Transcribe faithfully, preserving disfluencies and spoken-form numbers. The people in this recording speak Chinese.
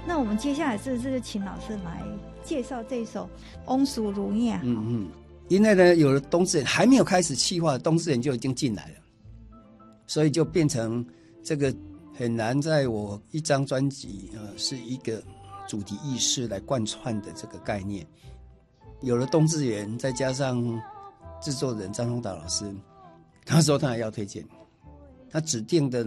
那我们接下来是不是请老师来介绍这一首《翁蜀如燕》？ 嗯嗯，因为呢，有了冬之恋还没有开始企划，冬之恋就已经进来了，所以就变成这个很难在我一张专辑呃是一个主题意识来贯穿的这个概念。有了冬之恋，再加上制作人张宏达老师，他说他还要推荐，他指定的